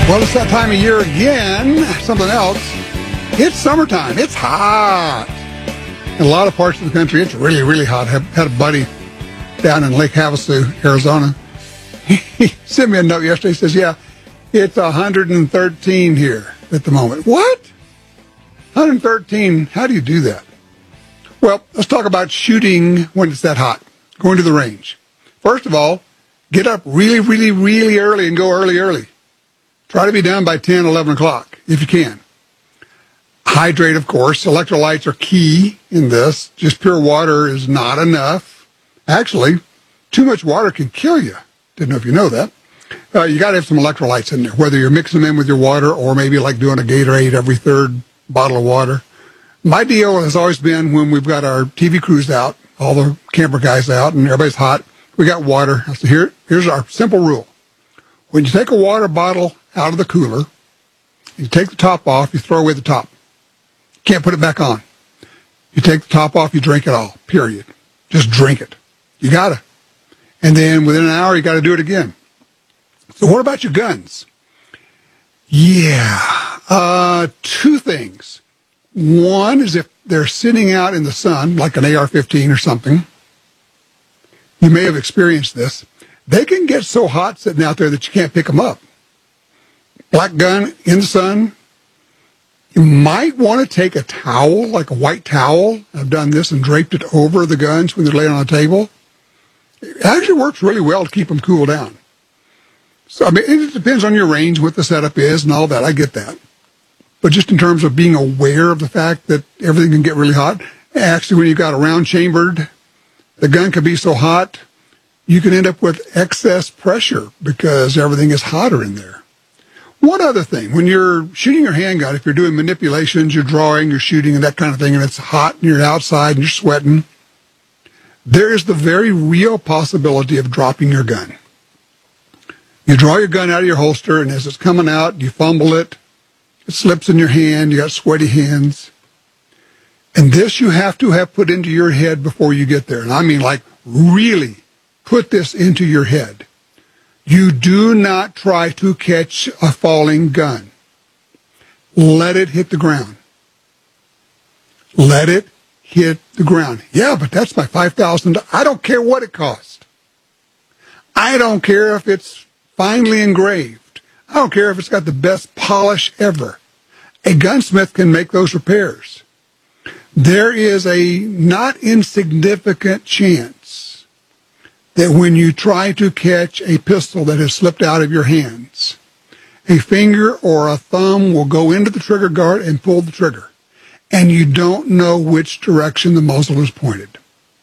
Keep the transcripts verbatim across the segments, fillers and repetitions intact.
Well, it's that time of year again. Something else. It's summertime. It's hot. In a lot of parts of the country, it's really, really hot. I had a buddy down in Lake Havasu, Arizona. He sent me a note yesterday. He says, yeah, it's one hundred thirteen here at the moment. What? one hundred thirteen? How do you do that? Well, let's talk about shooting when it's that hot, going to the range. First of all, get up really, really, really early and go early, early. Try to be done by ten, eleven o'clock, if you can. Hydrate, of course. Electrolytes are key in this. Just pure water is not enough. Actually, too much water can kill you. Didn't know if you know that. Uh, you got to have some electrolytes in there, whether you're mixing them in with your water or maybe like doing a Gatorade every third bottle of water. My deal has always been when we've got our T V crews out, all the camper guys out, and everybody's hot, we got water. I said, Here, here's our simple rule. When you take a water bottle out of the cooler, you take the top off, you throw away the top. You can't put it back on. You take the top off, you drink it all, period. Just drink it. You got to. And then within an hour, you got to do it again. So what about your guns? Yeah, uh, two things. One is if they're sitting out in the sun, like an A R fifteen or something, you may have experienced this. They can get so hot sitting out there that you can't pick them up. Black gun in the sun. You might want to take a towel, like a white towel. I've done this and draped it over the guns when they're laying on a table. It actually works really well to keep them cool down. So, I mean, it depends on your range, what the setup is and all that. I get that. But just in terms of being aware of the fact that everything can get really hot, actually, when you've got a round chambered, the gun can be so hot, you can end up with excess pressure because everything is hotter in there. One other thing, when you're shooting your handgun, if you're doing manipulations, you're drawing, you're shooting and that kind of thing, and it's hot and you're outside and you're sweating, there is the very real possibility of dropping your gun. You draw your gun out of your holster, and as it's coming out, you fumble it. It slips in your hand. You got sweaty hands. And this you have to have put into your head before you get there. And I mean, like, really put this into your head. You do not try to catch a falling gun. Let it hit the ground. Let it hit the ground. Yeah, but that's my five thousand dollars. I don't care what it cost. I don't care if it's finely engraved. I don't care if it's got the best polish ever. A gunsmith can make those repairs. There is a not insignificant chance that when you try to catch a pistol that has slipped out of your hands, a finger or a thumb will go into the trigger guard and pull the trigger, and you don't know which direction the muzzle is pointed.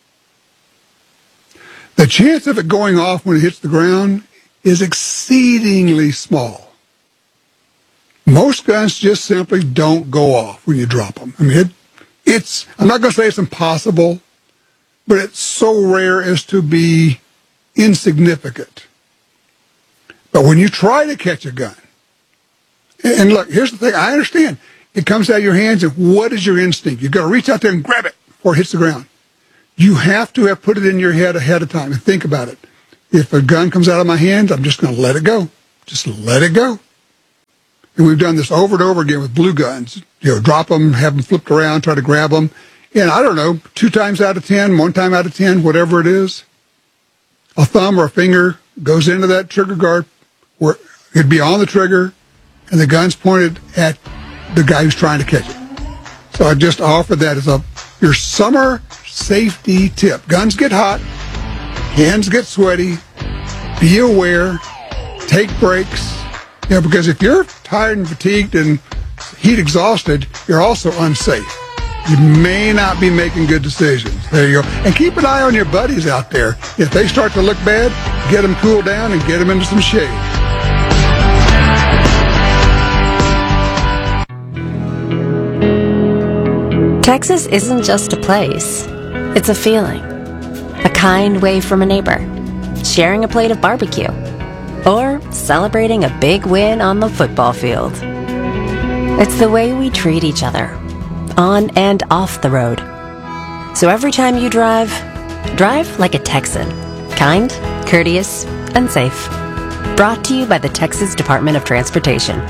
The chance of it going off when it hits the ground is exceedingly small. Most guns just simply don't go off when you drop them. I mean, it, it's, I'm not going to say it's impossible, but it's so rare as to be insignificant. But when you try to catch a gun, and look, here's the thing, I understand. It comes out of your hands, and what is your instinct? You've got to reach out there and grab it before it hits the ground. You have to have put it in your head ahead of time and think about it. If a gun comes out of my hands, I'm just going to let it go. Just let it go. And we've done this over and over again with blue guns. You know, drop them, have them flipped around, try to grab them. And I don't know, two times out of ten, one time out of ten, whatever it is, a thumb or a finger goes into that trigger guard where it'd be on the trigger and the gun's pointed at the guy who's trying to catch it. So I just offer that as a your summer safety tip. Guns get hot. Hands get sweaty. Be aware. Take breaks. You know, because if you're tired and fatigued and heat exhausted, you're also unsafe. You may not be making good decisions. There you go. And keep an eye on your buddies out there. If they start to look bad, get them cooled down and get them into some shade. Texas isn't just a place. It's a feeling. A kind wave from a neighbor, sharing a plate of barbecue, or celebrating a big win on the football field. It's the way we treat each other, on and off the road. So every time you drive, drive like a Texan. Kind, courteous, and safe. Brought to you by the Texas Department of Transportation.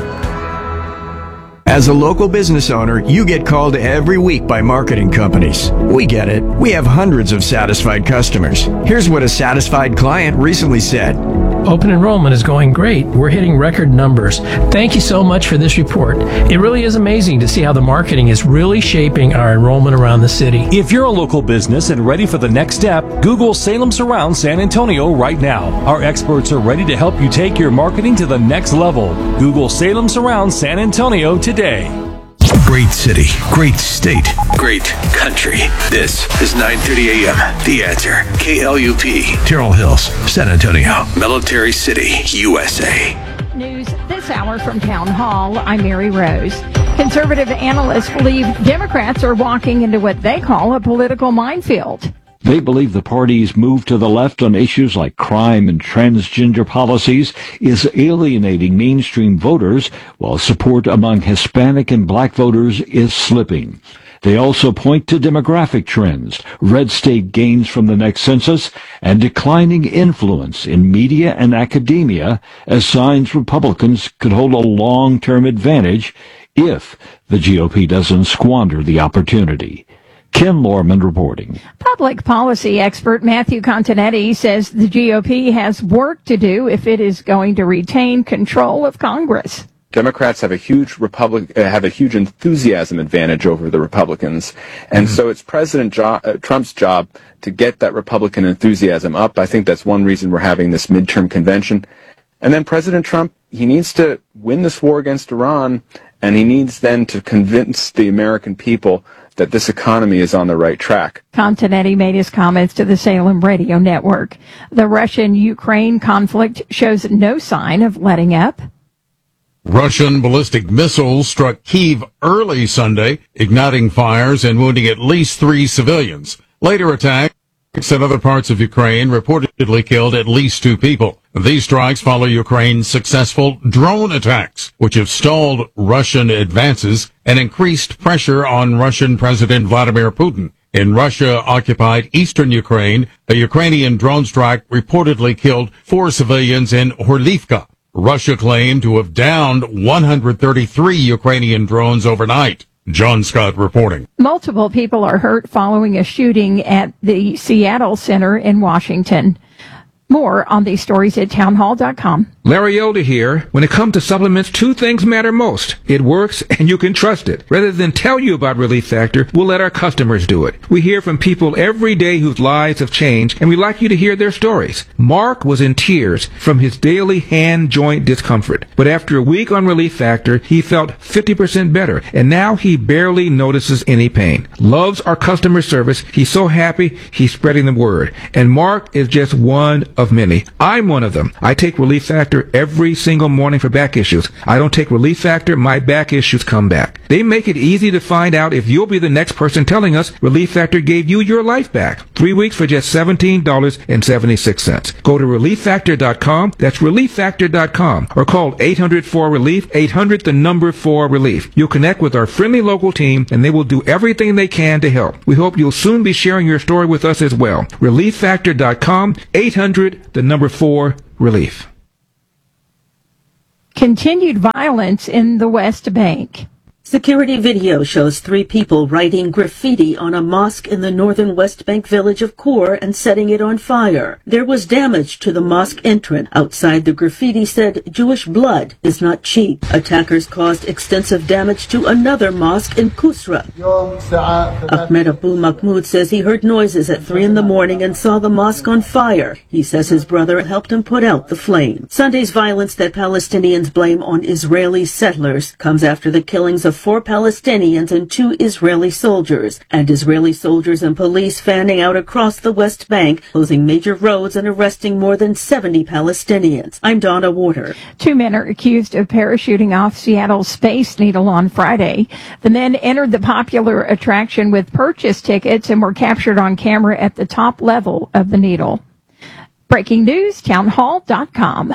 As a local business owner, you get called every week by marketing companies. We get it. We have hundreds of satisfied customers. Here's what a satisfied client recently said. Open enrollment is going great. We're hitting record numbers. Thank you so much for this report. It really is amazing to see how the marketing is really shaping our enrollment around the city. If you're a local business and ready for the next step, Google Salem Surround San Antonio right now. Our experts are ready to help you take your marketing to the next level. Google Salem Surround San Antonio today. Great city, great state, great country. This is nine thirty a.m. The Answer. K L U P, Terrell Hills, San Antonio, Military City, U S A. News this hour from Town Hall. I'm Mary Rose. Conservative analysts believe Democrats are walking into what they call a political minefield. They believe the party's move to the left on issues like crime and transgender policies is alienating mainstream voters, while support among Hispanic and black voters is slipping. They also point to demographic trends, red state gains from the next census, and declining influence in media and academia as signs Republicans could hold a long-term advantage if the G O P doesn't squander the opportunity. Ken Lorman reporting. Public policy expert Matthew Continetti says the G O P has work to do if it is going to retain control of Congress. Democrats have a huge Republic uh, have a huge enthusiasm advantage over the Republicans, and mm-hmm. so it's President jo- uh, Trump's job to get that Republican enthusiasm up. I think that's one reason we're having this midterm convention. And then President Trump, he needs to win this war against Iran, and he needs then to convince the American people that this economy is on the right track. Continetti made his comments to the Salem Radio Network. The Russian-Ukraine conflict shows no sign of letting up. Russian ballistic missiles struck Kyiv early Sunday, igniting fires and wounding at least three civilians. Later attacks in other parts of Ukraine reportedly killed at least two people. These strikes follow Ukraine's successful drone attacks, which have stalled Russian advances and increased pressure on Russian President Vladimir Putin. In Russia-occupied eastern Ukraine, a Ukrainian drone strike reportedly killed four civilians in Horlivka. Russia claimed to have downed one hundred thirty-three Ukrainian drones overnight. John Scott reporting. Multiple people are hurt following a shooting at the Seattle Center in Washington. More on these stories at townhall dot com. Larry Elder here. When it comes to supplements, two things matter most. It works, and you can trust it. Rather than tell you about Relief Factor, we'll let our customers do it. We hear from people every day whose lives have changed, and we like you to hear their stories. Mark was in tears from his daily hand joint discomfort. But after a week on Relief Factor, he felt fifty percent better, and now he barely notices any pain. Loves our customer service. He's so happy, he's spreading the word. And Mark is just one of many. I'm one of them. I take Relief Factor every single morning for back issues. I don't take Relief Factor, my back issues come back. They make it easy to find out if you'll be the next person telling us Relief Factor gave you your life back. Three weeks for just seventeen dollars and seventy-six cents. Go to relief factor dot com. That's relief factor dot com. Or call eight hundred four relief, eight hundred the number four relief. You'll connect with our friendly local team, and they will do everything they can to help. We hope you'll soon be sharing your story with us as well. relief factor dot com, eight hundred the number four relief. Continued violence in the West Bank. Security video shows three people writing graffiti on a mosque in the northern West Bank village of Khor and setting it on fire. There was damage to the mosque entrance. Outside, the graffiti said, "Jewish blood is not cheap." Attackers caused extensive damage to another mosque in Kusra. Ahmed Abu Mahmoud says he heard noises at three in the morning and saw the mosque on fire. He says his brother helped him put out the flame. Sunday's violence that Palestinians blame on Israeli settlers comes after the killings of four Palestinians and two Israeli soldiers, and Israeli soldiers and police fanning out across the West Bank, closing major roads and arresting more than seventy Palestinians. I'm Donna Warder. Two men are accused of parachuting off Seattle's Space Needle on Friday. The men entered the popular attraction with purchase tickets and were captured on camera at the top level of the Needle. Breaking news, townhall dot com.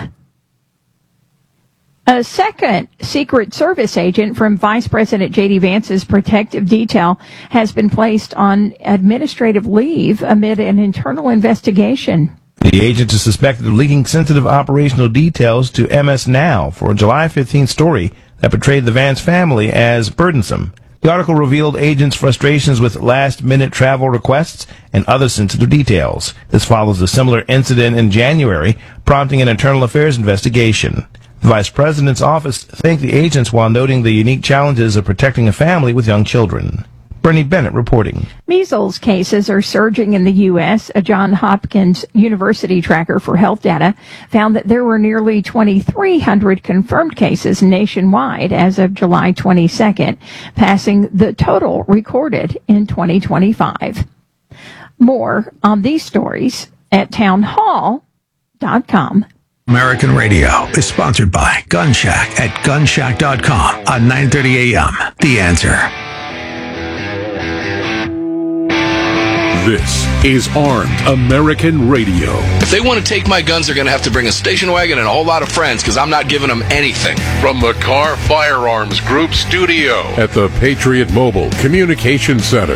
A second Secret Service agent from Vice President J D. Vance's protective detail has been placed on administrative leave amid an internal investigation. The agent is suspected of leaking sensitive operational details to M S Now for a July fifteenth story that portrayed the Vance family as burdensome. The article revealed agents' frustrations with last-minute travel requests and other sensitive details. This follows a similar incident in January, prompting an internal affairs investigation. The Vice President's office thanked the agents while noting the unique challenges of protecting a family with young children. Bernie Bennett reporting. Measles cases are surging in the U S. A Johns Hopkins University tracker for health data found that there were nearly twenty-three hundred confirmed cases nationwide as of July twenty-second, passing the total recorded in twenty twenty-five. More on these stories at townhall dot com. American Radio is sponsored by Gun Shack at gun shack dot com on nine thirty a.m. The Answer. This is Armed American Radio. If they want to take my guns, they're going to have to bring a station wagon and a whole lot of friends, because I'm not giving them anything. From the Car Firearms Group studio at the Patriot Mobile Communication Center.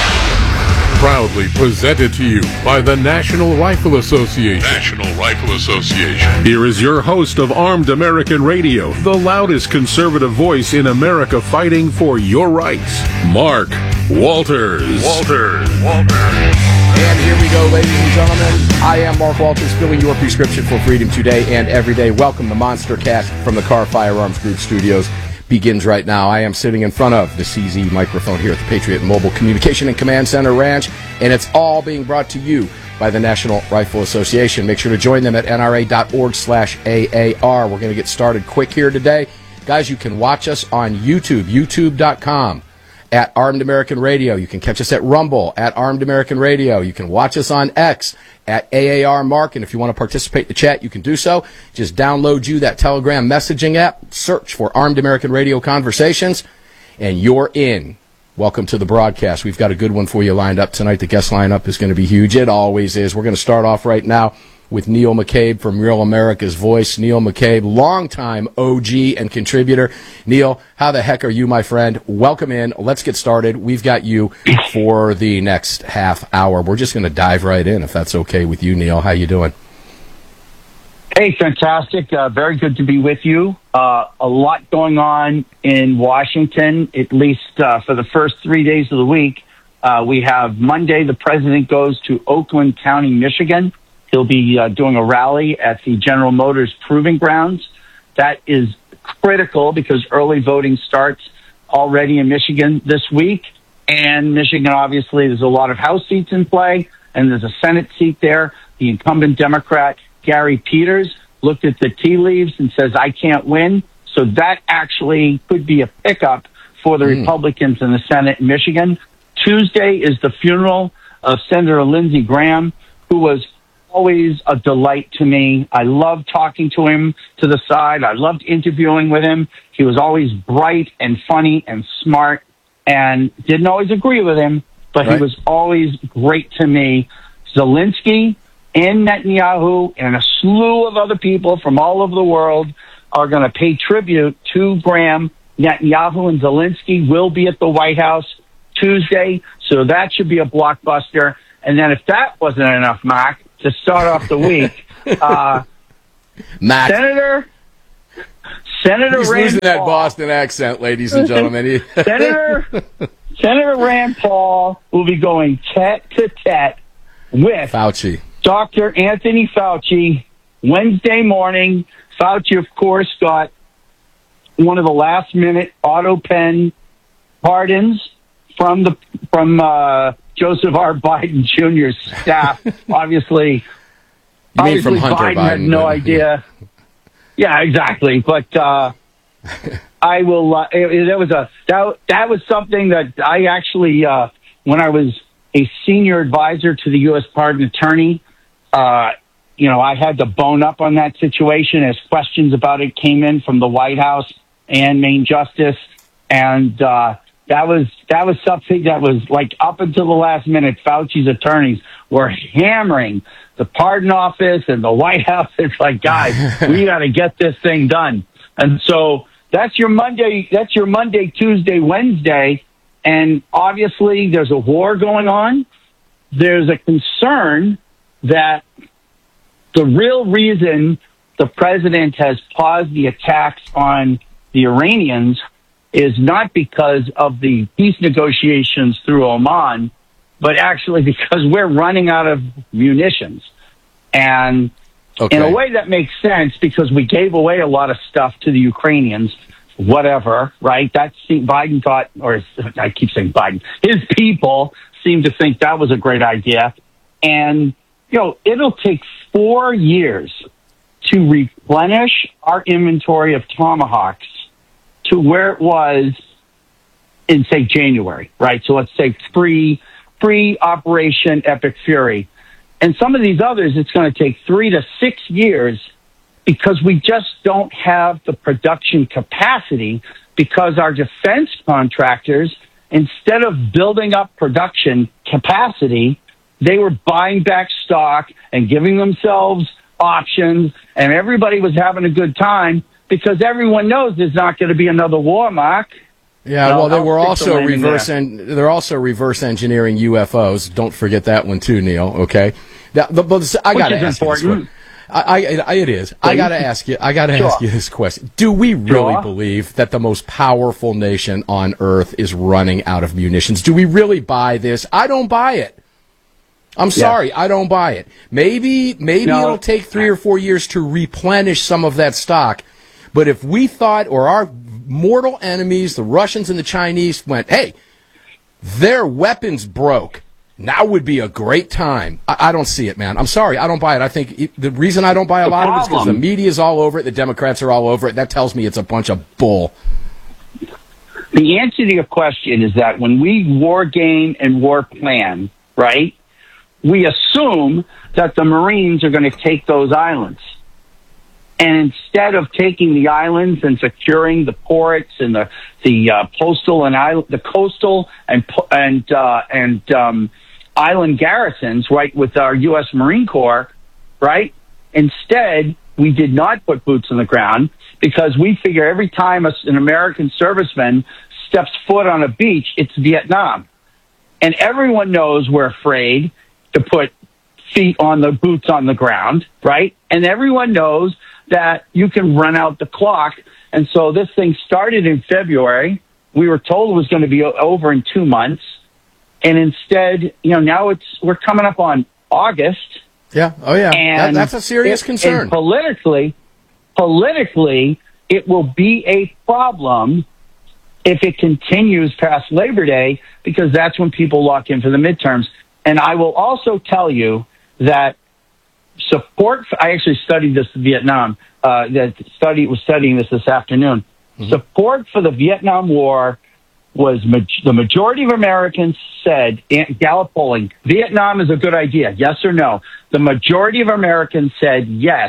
Proudly presented to you by the National Rifle Association. National Rifle Association. Here is your host of Armed American Radio, the loudest conservative voice in America fighting for your rights, Mark Walters. Walters. Walters. And here we go, ladies and gentlemen. I am Mark Walters, filling your prescription for freedom today and every day. Welcome to Monster Cast from the Car Firearms Group studios. Begins right now. I am sitting in front of the C Z microphone here at the Patriot Mobile Communication and Command Center Ranch, and it's all being brought to you by the National Rifle Association. Make sure to join them at N R A dot org slash A A R. We're going to get started quick here today. Guys, you can watch us on YouTube, youtube dot com. At Armed American Radio. You can catch us at Rumble at Armed American Radio. You can watch us on X at A A R Mark. And if you want to participate in the chat, you can do so. Just download you that Telegram messaging app, search for Armed American Radio Conversations, and you're in. Welcome to the broadcast. We've got a good one for you lined up tonight. The guest lineup is going to be huge. It always is. We're going to start off right now with Neil McCabe from Real America's Voice. Neil McCabe, longtime O G and contributor. Neil, how the heck are you, my friend? Welcome in. Let's get started. We've got you for the next half hour. We're just going to dive right in, if that's okay with you, Neil. How you doing? Hey, fantastic. Uh, very good to be with you. Uh, a lot going on in Washington, at least uh, for the first three days of the week. Uh, we have Monday, the president goes to Oakland County, Michigan. He'll be uh, doing a rally at the General Motors Proving Grounds. That is critical because early voting starts already in Michigan this week. And Michigan, obviously, there's a lot of House seats in play, and there's a Senate seat there. The incumbent Democrat, Gary Peters, looked at the tea leaves and says, I can't win. So that actually could be a pickup for the mm. Republicans in the Senate in Michigan. Tuesday is the funeral of Senator Lindsey Graham, who was always a delight to me. I loved talking to him to the side. I loved interviewing with him. He was always bright and funny and smart, and didn't always agree with him, but right. He was always great to me. Zelensky and Netanyahu and a slew of other people from all over the world are going to pay tribute to Graham. Netanyahu and Zelensky will be at the White House Tuesday, so that should be a blockbuster. And then if that wasn't enough, Mark, to start off the week, uh, Matt. Senator Senator He's Rand losing Paul, that Boston accent, ladies and gentlemen. Senator Senator Rand Paul will be going tete-to-tete with Fauci, Doctor Anthony Fauci, Wednesday morning. Fauci, of course, got one of the last-minute auto pen pardons from the from uh, Joseph R. Biden Junior's staff. obviously, you mean obviously from Hunter Biden, Biden had no but, idea. Yeah, exactly. But uh, I will. Uh, it, it, that was a that, that was something that I actually, uh, when I was a senior advisor to the U S Pardon Attorney, uh, you know, I had to bone up on that situation as questions about it came in from the White House and Main Justice, and uh, that was that was something that was like up until the last minute. Fauci's attorneys were hammering the pardon office and the White House. It's like, guys, we got to get this thing done. And so that's your Monday. That's your Monday, Tuesday, Wednesday. And obviously there's a war going on. There's a concern that the real reason the president has paused the attacks on the Iranians is not because of the peace negotiations through Oman, but actually because we're running out of munitions. And Okay. in a way that makes sense because we gave away a lot of stuff to the Ukrainians, whatever, right? That's Biden thought, or I keep saying Biden, his people seem to think that was a great idea. And, you know, it'll take four years to replenish our inventory of Tomahawks to where it was in, say, January, right? So let's say pre, pre-Operation Epic Fury. And some of these others, it's going to take three to six years because we just don't have the production capacity because our defense contractors, instead of building up production capacity, they were buying back stock and giving themselves options, and everybody was having a good time because everyone knows there's not going to be another war, Mark. Yeah, No, well, they I'll were stick also the landing reverse. there. En- they're also reverse engineering U F Os. Don't forget that one too, Neil. Okay, now, the, but I Which got to is ask you this important. question. I, I, I, it is. I got to ask you. I got to Sure. ask you this question. Do we really Sure. believe that the most powerful nation on earth is running out of munitions? Do we really buy this? I don't buy it. I'm sorry, I don't buy it. Maybe, maybe No. it'll take three or four years to replenish some of that stock. But if we thought, or our mortal enemies, the Russians and the Chinese, went, hey, their weapons broke, now would be a great time. I, I don't see it, man. I'm sorry, I don't buy it. I think it, the reason I don't buy a The lot of it is because the problem- media's all over it, the Democrats are all over it. That tells me it's a bunch of bull. The answer to your question is that when we war game and war plan, right, we assume that the Marines are going to take those islands. And instead of taking the islands and securing the ports and the the uh, postal and island, the coastal and po- and uh, and um, island garrisons, right, with our U S Marine Corps, right? Instead, we did not put boots on the ground because we figure every time a, an American serviceman steps foot on a beach, it's Vietnam, and everyone knows we're afraid to put feet on the boots on the ground, right? And everyone knows that you can run out the clock. And so this thing started in February. We were told it was going to be o- over in two months. And instead, you know, now it's, we're coming up on August. Yeah. Oh, yeah. That, And that's a serious it- concern. And politically, politically, it will be a problem if it continues past Labor Day, because that's when people lock in for the midterms. And I will also tell you that support, for, I actually studied this in Vietnam, uh, that study was studying this this afternoon. Mm-hmm. Support for the Vietnam War was, ma- the majority of Americans said, in Gallup polling, Vietnam is a good idea, yes or no? The majority of Americans said yes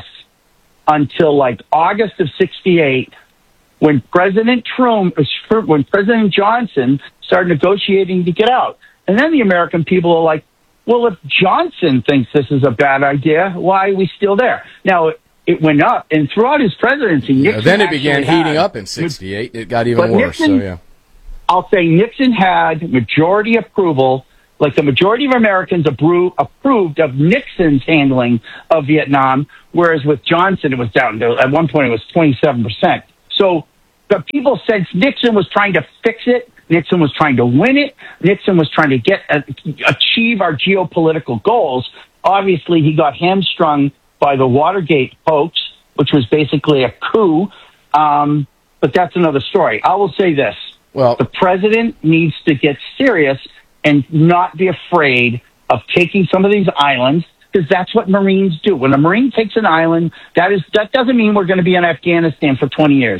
until like August of sixty-eight, when President Trump, when President Johnson started negotiating to get out. And then the American people are like, well, if Johnson thinks this is a bad idea, why are we still there? Now, it, it went up, and throughout his presidency, Nixon Yeah, then it began actually heating had- up in sixty-eight. It got even But worse. Nixon- so, yeah. I'll say Nixon had majority approval, like the majority of Americans appro- approved of Nixon's handling of Vietnam, whereas with Johnson, it was down to, at one point, it was twenty-seven percent. So the people said Nixon was trying to fix it. Nixon was trying to win it. Nixon was trying to get uh, achieve our geopolitical goals. Obviously, he got hamstrung by the Watergate hoax, which was basically a coup. Um, but that's another story. I will say this. Well, the president needs to get serious and not be afraid of taking some of these islands, because that's what Marines do. When a Marine takes an island, that is that doesn't mean we're going to be in Afghanistan for twenty years.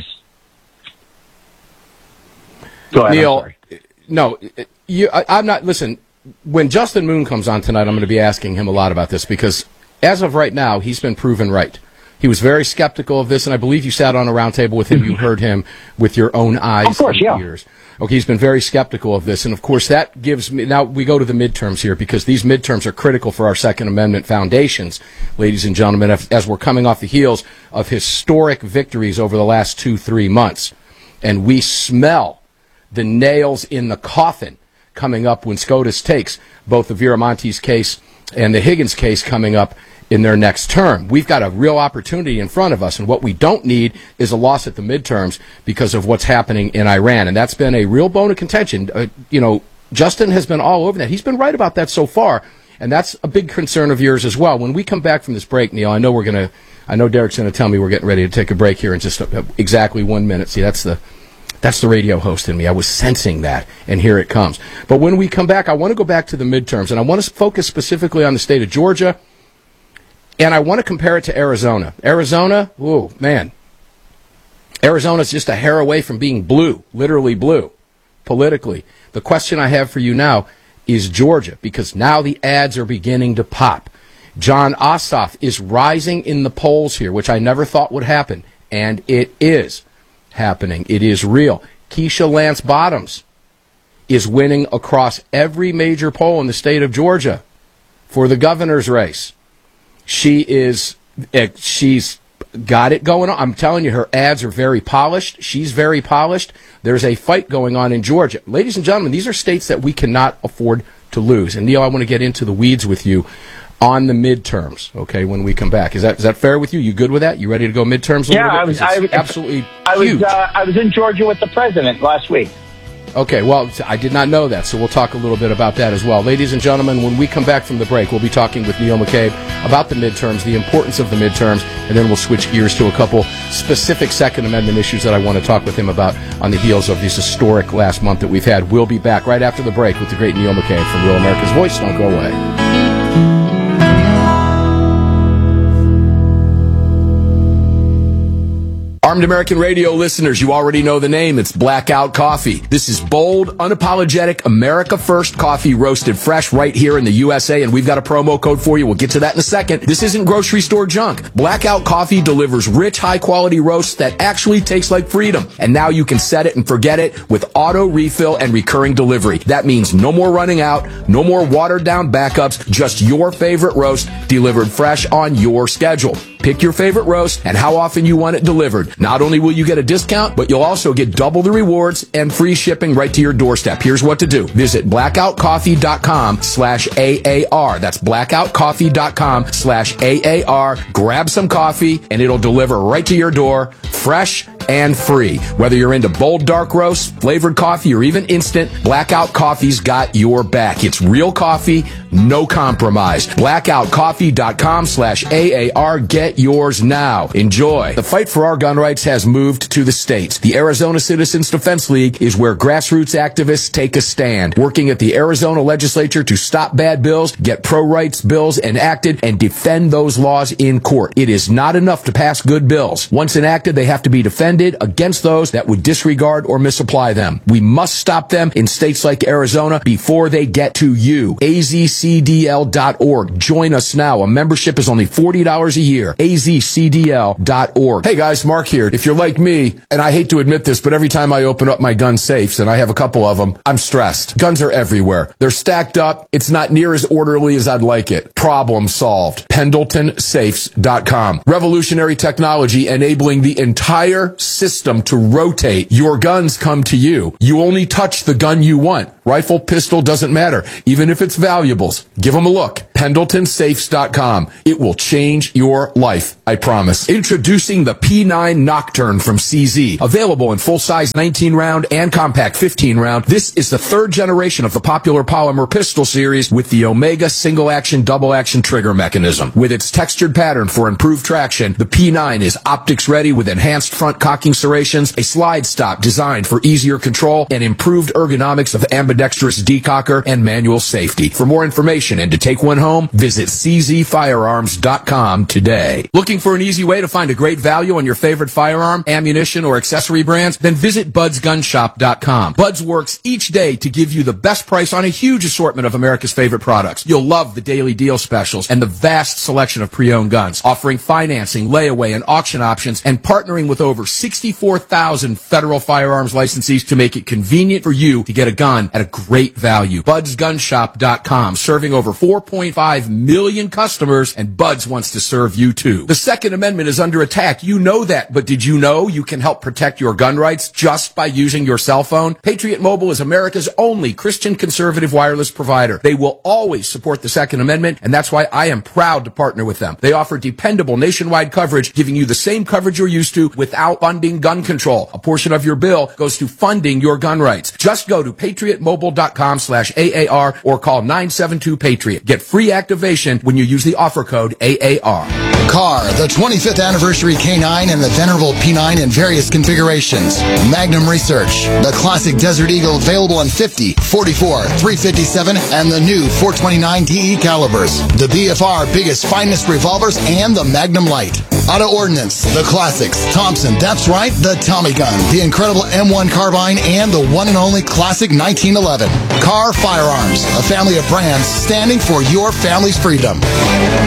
Go ahead, Neil, I'm sorry. no, you, I, I'm not. Listen, when Justin Moon comes on tonight, I'm going to be asking him a lot about this because, as of right now, he's been proven right. He was very skeptical of this, and I believe you sat on a round table with him. You heard him with your own eyes Of course, and yeah. ears. Okay, he's been very skeptical of this, and of course that gives me. Now we go to the midterms here because these midterms are critical for our Second Amendment foundations, ladies and gentlemen. As, as we're coming off the heels of historic victories over the last two, three months, and we smell the nails in the coffin coming up when SCOTUS takes both the Viramontes case and the Higgins case coming up in their next term. We've got a real opportunity in front of us, and what we don't need is a loss at the midterms because of what's happening in Iran, and that's been a real bone of contention. Uh, you know, Justin has been all over that. He's been right about that so far, and that's a big concern of yours as well. When we come back from this break, Neil, I know we're going to, I know Derek's going to tell me we're getting ready to take a break here in just a, exactly one minute. See, that's the That's the radio host in me. I was sensing that, and here it comes. But when we come back, I want to go back to the midterms, and I want to focus specifically on the state of Georgia, and I want to compare it to Arizona. Arizona, whoa, man. Arizona's just a hair away from being blue, literally blue, politically. The question I have for you now is Georgia, because now the ads are beginning to pop. John Ossoff is rising in the polls here, which I never thought would happen, and it is happening. It is real. Keisha Lance Bottoms is winning across every major poll in the state of Georgia for the governor's race. She is, she's got it going on. I'm telling you, her ads are very polished. She's very polished. There's a fight going on in Georgia. Ladies and gentlemen, these are states that we cannot afford to lose. And Neil, I want to get into the weeds with you on the midterms, okay, when we come back. Is that is that fair with you? You good with that? You ready to go midterms a yeah, little bit? I was, I I was absolutely I huge. was, uh, I was in Georgia with the president last week. Okay, well, I did not know that, so we'll talk a little bit about that as well. Ladies and gentlemen, when we come back from the break, we'll be talking with Neil McCabe about the midterms, the importance of the midterms, and then we'll switch gears to a couple specific Second Amendment issues that I want to talk with him about on the heels of this historic last month that we've had. We'll be back right after the break with the great Neil McCabe from Real America's Voice. Don't go away. Armed American Radio listeners, you already know the name. It's Blackout Coffee. This is bold, unapologetic, America First coffee roasted fresh right here in the U S A, and we've got a promo code for you. We'll get to that in a second. This isn't grocery store junk. Blackout Coffee delivers rich, high-quality roasts that actually taste like freedom. And now you can set it and forget it with auto refill and recurring delivery. That means no more running out, no more watered-down backups, just your favorite roast delivered fresh on your schedule. Pick your favorite roast and how often you want it delivered. Not only will you get a discount, but you'll also get double the rewards and free shipping right to your doorstep. Here's what to do. Visit blackoutcoffee.com slash AAR. That's blackoutcoffee.com slash AAR. Grab some coffee and it'll deliver right to your door, fresh and free. Whether you're into bold dark roast, flavored coffee, or even instant, Blackout Coffee's got your back. It's real coffee, no compromise. blackoutcoffee.com slash AAR. Get yours now. Enjoy. The fight for our gun rights has moved to the states. The Arizona Citizens Defense League is where grassroots activists take a stand, working at the Arizona legislature to stop bad bills, get pro-rights bills enacted, and defend those laws in court. It is not enough to pass good bills. Once enacted, they have to be defended against those that would disregard or misapply them. We must stop them in states like Arizona before they get to you. A Z C D L dot org. Join us now. A membership is only forty dollars a year. A Z C D L dot org. Hey guys, Mark here. If you're like me, and I hate to admit this, but every time I open up my gun safes, and I have a couple of them, I'm stressed. Guns are everywhere. They're stacked up. It's not near as orderly as I'd like it. Problem solved. Pendleton Safes dot com. Revolutionary technology enabling the entire system to rotate. Your guns come to you. You only touch the gun you want. Rifle, pistol, doesn't matter. Even if it's valuables. Give them a look. Pendleton Safes dot com. It will change your life, I promise. Introducing the P nine Nocturne from C Z. Available in full-size nineteen round and compact fifteen round. This is the third generation of the popular polymer pistol series with the Omega single-action, double-action trigger mechanism. With its textured pattern for improved traction, the P nine is optics-ready with enhanced front cocking serrations, a slide stop designed for easier control, and improved ergonomics of ambidextrous decocker and manual safety. For more information and to take one home, visit C Z firearms dot com today. Looking for an easy way to find a great value on your favorite firearm, ammunition, or accessory brands? Then visit buds gun shop dot com. Buds works each day to give you the best price on a huge assortment of America's favorite products. You'll love the daily deal specials and the vast selection of pre-owned guns, offering financing, layaway, and auction options, and partnering with over sixty-four thousand federal firearms licensees to make it convenient for you to get a gun at a great value. buds gun shop dot com, serving over four point five million customers, and Buds wants to serve you too. The Second Amendment is under attack. You know that, but did you know you can help protect your gun rights just by using your cell phone? Patriot Mobile is America's only Christian conservative wireless provider. They will always support the Second Amendment, and that's why I am proud to partner with them. They offer dependable nationwide coverage, giving you the same coverage you're used to without funding gun control. A portion of your bill goes to funding your gun rights. Just go to patriotmobile.com slash AAR or call nine seven two Patriot. Get free activation when you use the offer code A A R. Car, the twenty-fifth anniversary K nine and the venerable P nine in various configurations. Magnum Research, the classic Desert Eagle available in fifty, forty-four, three fifty-seven, and the new four twenty-nine D E calibers. The B F R biggest, finest revolvers and the Magnum Light. Auto Ordnance, the classics. Thompson, that's right, the Tommy gun, the incredible M one carbine, and the one and only classic nineteen eleven. Car Firearms, a family of brands standing for your family's freedom.